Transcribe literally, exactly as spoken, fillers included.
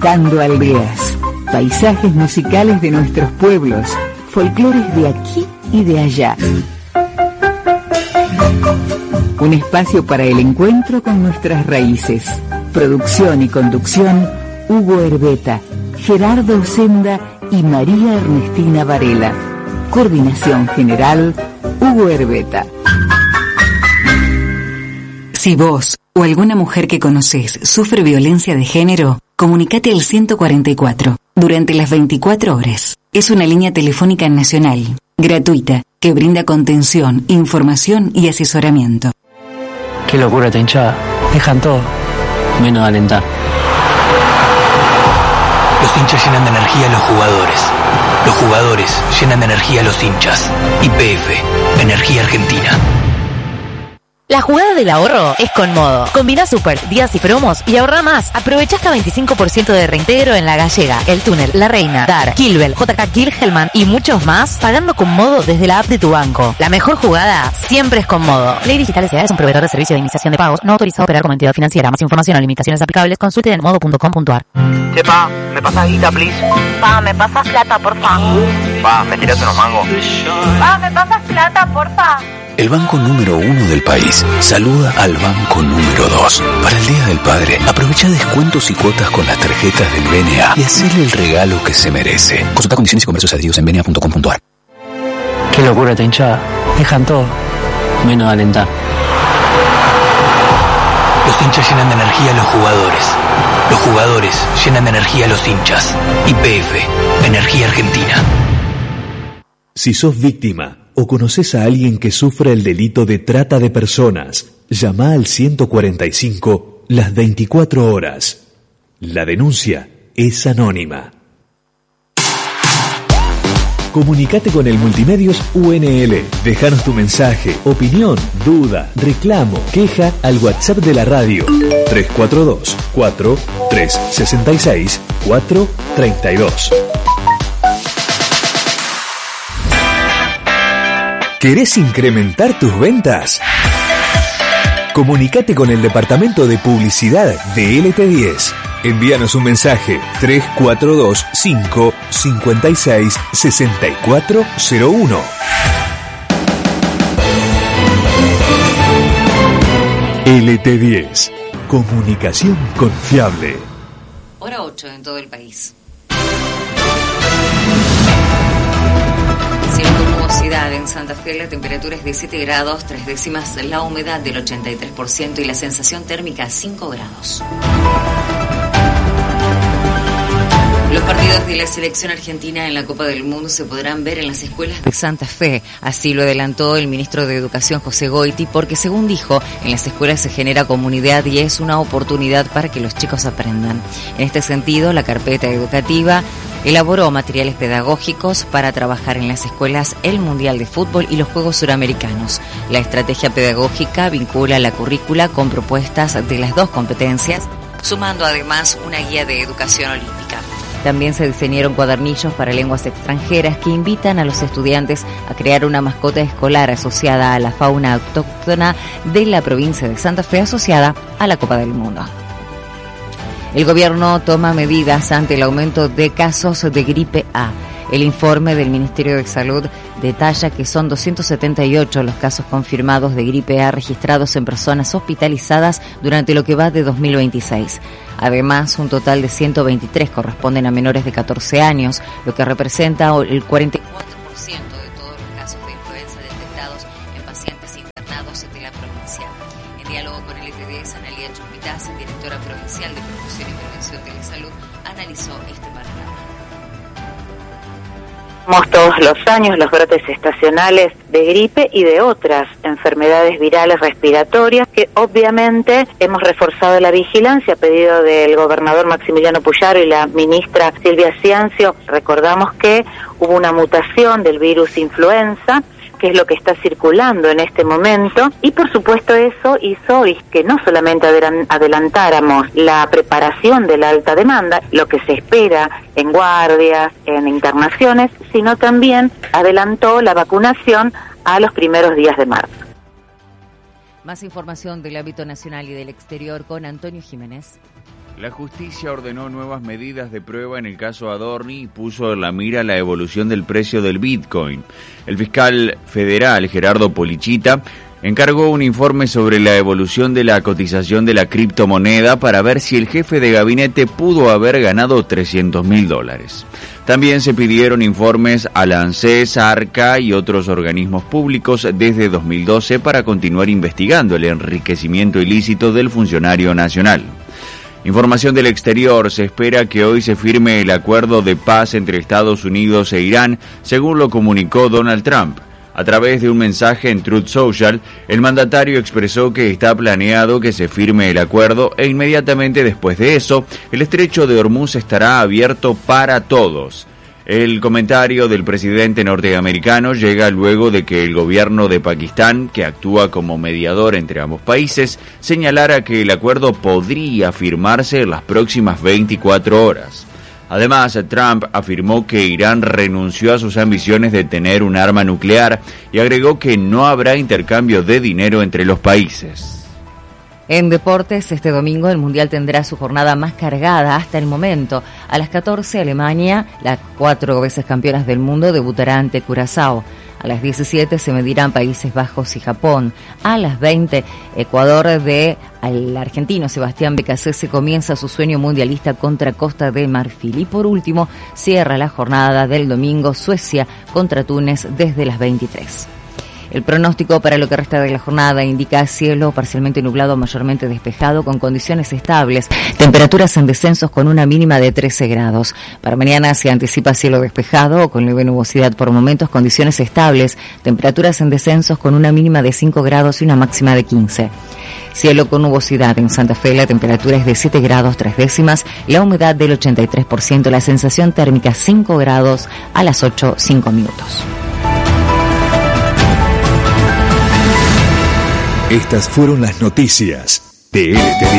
Cantando aldeas, paisajes musicales de nuestros pueblos, folclores de aquí y de allá. Un espacio para el encuentro con nuestras raíces. Producción y conducción, Hugo Herbeta, Gerardo Osenda y María Ernestina Varela. Coordinación general, Hugo Herbeta. Si vos o alguna mujer que conocés sufre violencia de género, comunicate al ciento cuarenta y cuatro durante las veinticuatro horas. Es una línea telefónica nacional, gratuita, que brinda contención, información y asesoramiento. Qué locura esta hinchada. Dejan todo, menos alentar. Los hinchas llenan de energía a los jugadores. Los jugadores llenan de energía a los hinchas. Y P F, Energía Argentina. La jugada del ahorro es con Modo. Combina super, días y promos y ahorra más. Aprovecha hasta veinticinco por ciento de reintegro en La Gallega, El Túnel, La Reina, Dar, Kilbel, J K Kilhelman y muchos más, pagando con Modo desde la app de tu banco. La mejor jugada siempre es con Modo. Ley Digital S A es un proveedor de servicio de iniciación de pagos no autorizado a operar como entidad financiera. Más información o limitaciones aplicables consulte en modo punto com punto a r. Che, pa, ¿me pasas guita, please? Pa, ¿me pasas plata, porfa? Pa, ¿me tirás unos mangos? Pa, ¿me pasas plata, porfa? El banco número uno del país saluda al banco número dos. Para el Día del Padre, aprovecha descuentos y cuotas con las tarjetas del B N A y hacele el regalo que se merece. Consulta condiciones y comercios adheridos en b n a punto com punto a r. Qué locura esta hinchada. Dejan todo, menos alentar. Los hinchas llenan de energía a los jugadores. Los jugadores llenan de energía a los hinchas. Y P F, Energía Argentina. Si sos víctima o conoces a alguien que sufre el delito de trata de personas, llama al ciento cuarenta y cinco las veinticuatro horas. La denuncia es anónima. Comunicate con el Multimedios U N L. Déjanos tu mensaje, opinión, duda, reclamo, queja al WhatsApp de la radio tres cuatro dos, cuatro, tres seis seis, cuatro tres dos. ¿Querés incrementar tus ventas? Comunicate con el departamento de publicidad de L T diez. Envíanos un mensaje tres cuatro dos, cinco, cinco seis, seis cuatro cero uno. L T diez. Comunicación confiable. Hora ocho en todo el país. Cielo con nubosidad en Santa Fe, la temperatura es de siete grados, tres décimas, la humedad del ochenta y tres por ciento y la sensación térmica cinco grados. Los partidos de la selección argentina en la Copa del Mundo se podrán ver en las escuelas de Santa Fe. Así lo adelantó el ministro de Educación, José Goiti, porque según dijo, en las escuelas se genera comunidad y es una oportunidad para que los chicos aprendan. En este sentido, la carpeta educativa elaboró materiales pedagógicos para trabajar en las escuelas el Mundial de Fútbol y los Juegos Suramericanos. La estrategia pedagógica vincula la currícula con propuestas de las dos competencias, sumando además una guía de educación olímpica. También se diseñaron cuadernillos para lenguas extranjeras que invitan a los estudiantes a crear una mascota escolar asociada a la fauna autóctona de la provincia de Santa Fe asociada a la Copa del Mundo. El gobierno toma medidas ante el aumento de casos de gripe A. El informe del Ministerio de Salud detalla que son doscientos setenta y ocho los casos confirmados de gripe A registrados en personas hospitalizadas durante lo que va de dos mil veintiséis. Además, un total de ciento veintitrés corresponden a menores de catorce años, lo que representa el cuarenta y cuatro por ciento de todos los casos de influenza detectados en pacientes internados de la provincia. En diálogo con el L T diez, Analia Chuspitaz, directora provincial de Promoción y Prevención de la Salud, analizó este panorama. Todos los años los brotes estacionales de gripe y de otras enfermedades virales respiratorias que obviamente hemos reforzado la vigilancia a pedido del gobernador Maximiliano Puyaro y la ministra Silvia Ciancio. Recordamos que hubo una mutación del virus influenza, que es lo que está circulando en este momento, y por supuesto eso hizo que no solamente adelantáramos la preparación de la alta demanda, lo que se espera en guardias, en internaciones, sino también adelantó la vacunación a los primeros días de marzo. Más información del ámbito nacional y del exterior con Antonio Jiménez. La justicia ordenó nuevas medidas de prueba en el caso Adorni y puso en la mira la evolución del precio del Bitcoin. El fiscal federal, Gerardo Polichita, encargó un informe sobre la evolución de la cotización de la criptomoneda para ver si el jefe de gabinete pudo haber ganado trescientos mil dólares. También se pidieron informes a la ANSES, ARCA y otros organismos públicos desde dos mil doce para continuar investigando el enriquecimiento ilícito del funcionario nacional. Información del exterior: se espera que hoy se firme el acuerdo de paz entre Estados Unidos e Irán, según lo comunicó Donald Trump. A través de un mensaje en Truth Social, el mandatario expresó que está planeado que se firme el acuerdo e inmediatamente después de eso, el estrecho de Hormuz estará abierto para todos. El comentario del presidente norteamericano llega luego de que el gobierno de Pakistán, que actúa como mediador entre ambos países, señalara que el acuerdo podría firmarse en las próximas veinticuatro horas. Además, Trump afirmó que Irán renunció a sus ambiciones de tener un arma nuclear y agregó que no habrá intercambio de dinero entre los países. En deportes, este domingo el Mundial tendrá su jornada más cargada hasta el momento. A las catorce, Alemania, las cuatro veces campeonas del mundo, debutará ante Curazao. A las diecisiete se medirán Países Bajos y Japón. A las veinte, Ecuador de al argentino Sebastián Becasese comienza su sueño mundialista contra Costa de Marfil. Y por último, cierra la jornada del domingo Suecia contra Túnez desde las veintitrés. El pronóstico para lo que resta de la jornada indica cielo parcialmente nublado, mayormente despejado, con condiciones estables, temperaturas en descensos con una mínima de trece grados. Para mañana se anticipa cielo despejado o con leve nubosidad por momentos, condiciones estables, temperaturas en descensos con una mínima de cinco grados y una máxima de quince. Cielo con nubosidad en Santa Fe, la temperatura es de siete grados tres décimas, la humedad del ochenta y tres por ciento, la sensación térmica cinco grados a las ocho cinco minutos. Estas fueron las noticias de L T diez.